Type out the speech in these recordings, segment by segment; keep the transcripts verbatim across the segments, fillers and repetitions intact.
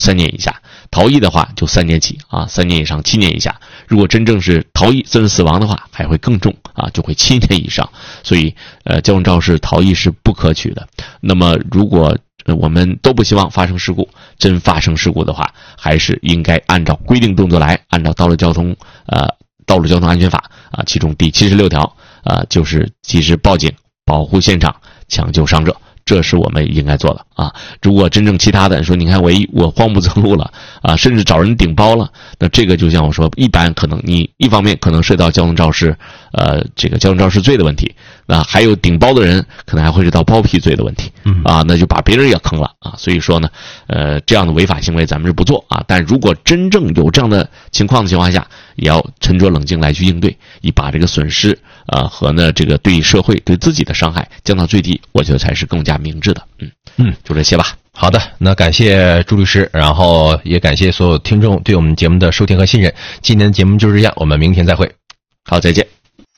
三年以下，逃逸的话就三年起啊，三年以上七年以下。如果真正是逃逸甚至死亡的话，还会更重啊，就会七年以上。所以，呃，交通肇事逃逸是不可取的。那么，如果我们都不希望发生事故，真发生事故的话，还是应该按照规定动作来，按照道路交通呃道路交通安全法啊，其中第七十六条啊，就是及时报警、保护现场、抢救伤者。这是我们应该做的啊！如果真正其他的说，你看我一我慌不择路了啊，甚至找人顶包了，那这个就像我说，一般可能你一方面可能涉及到交通肇事，呃，这个交通肇事罪的问题，那还有顶包的人可能还会涉及到包庇罪的问题，啊，那就把别人也坑了啊！所以说呢，呃，这样的违法行为咱们是不做啊。但如果真正有这样的情况的情况下，也要沉着冷静来去应对，以把这个损失啊、呃、和呢这个对社会对自己的伤害降到最低，我觉得才是更加明智的。嗯嗯，就这些吧。 好的，那感谢朱律师，然后也感谢所有听众对我们节目的收听和信任。今天的节目就是这样，我们明天再会。 好，再见。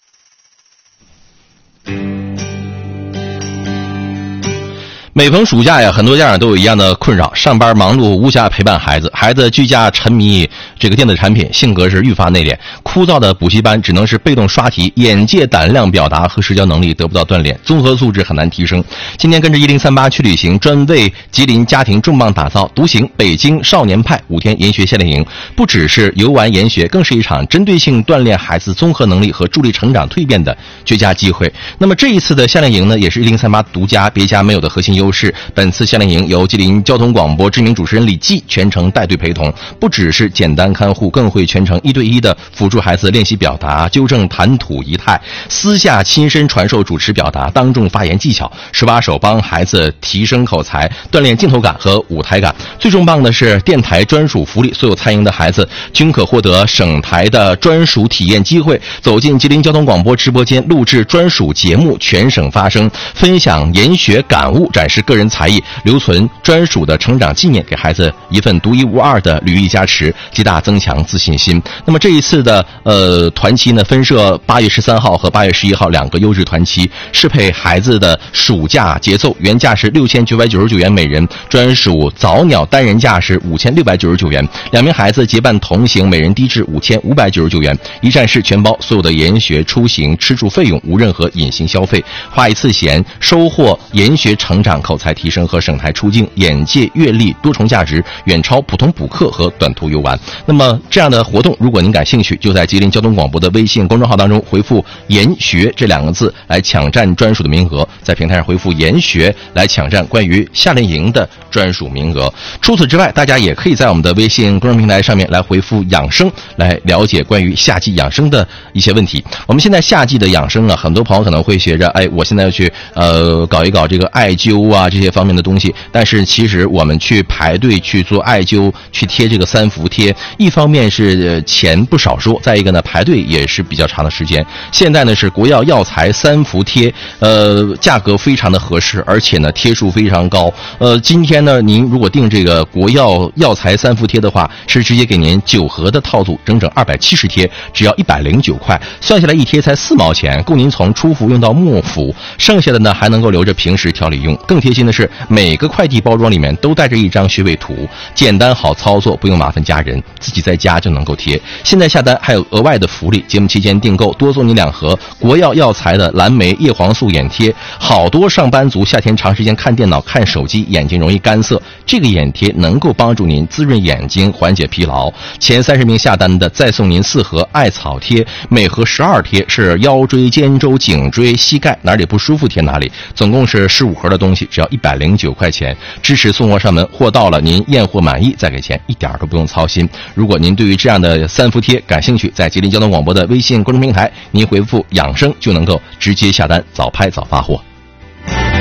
每逢暑假呀，很多家长都有一样的困扰：上班忙碌，无暇陪伴孩子；孩子居家沉迷这个电子产品，性格是愈发内敛。枯燥的补习班只能是被动刷题，眼界、胆量、表达和社交能力得不到锻炼，综合素质很难提升。今天跟着一零三八去旅行，专为吉林家庭重磅打造独行北京少年派五天研学夏令营，不只是游玩研学，更是一场针对性锻炼孩子综合能力和助力成长蜕变的绝佳机会。那么这一次的夏令营呢，也是一零三八独家别家没有的核心优势。本次夏令营由吉林交通广播知名主持人李记全程带队陪同，不只是简单看护，更会全程一对一的辅助孩子练习表达，纠正谈吐仪态，私下亲身传授主持表达、当众发言技巧，手把手帮孩子提升口才，锻炼镜头感和舞台感。最重磅的是电台专属福利，所有参营的孩子均可获得省台的专属体验机会，走进吉林交通广播直播间，录制专属节目，全省发声，分享研学感悟，展示个人才艺，留存专属的成长纪念，给孩子一份独一无二的履历加持，极大增强自信心。那么这一次的呃团期呢，分设八月十三号和八月十一号两个优质团期，适配孩子的暑假节奏。原价是六千九百九十九元每人，专属早鸟单人价是五千六百九十九元，两名孩子结伴同行，每人低至五千五百九十九元，一站式全包所有的研学、出行、吃住费用，无任何隐形消费，花一次钱收获研学成长、口才提升和省台出境，眼界阅历多重价值，远超普通补课和短途游玩。那么这样的活动，如果您感兴趣，就在吉林交通广播的微信公众号当中回复研学这两个字来抢占专属的名额，在平台上回复研学来抢占关于夏令营的专属名额。除此之外，大家也可以在我们的微信公众平台上面来回复养生，来了解关于夏季养生的一些问题。我们现在夏季的养生啊，很多朋友可能会学着，哎，我现在要去呃搞一搞这个艾灸啊这些方面的东西，但是其实我们去排队去做艾灸，去贴这个三伏贴，一方面是钱不少说，再一个呢排队也是比较长的时间。现在呢是国药药材三伏贴，呃价格非常的合适，而且呢贴数非常高。呃今天呢您如果订这个国药药材三伏贴的话，是直接给您九盒的套组，整整二百七十贴，只要一百零九块，算下来一贴才四毛钱，够您从初服用到末服，剩下的呢还能够留着平时调理用。更贴心的是，每个快递包装里面都带着一张穴位图，简单好操作，不用麻烦家人，自己在家就能够贴。现在下单还有额外的福利，节目期间订购多送你两盒国药药材的蓝莓叶黄素眼贴。好多上班族夏天长时间看电脑看手机，眼睛容易干涩，这个眼贴能够帮助您滋润眼睛，缓解疲劳。前三十名下单的再送您四盒艾草贴，每盒十二贴，是腰椎、肩周、颈椎、膝盖哪里不舒服贴哪里，总共是十五盒的东西，只要一百零九块钱。支持送货上门，货到了您验货满意再给钱，一点都不用操心。如果您对于这样的三伏贴感兴趣，在吉林交通广播的微信公众平台，您回复养生就能够直接下单，早拍早发货。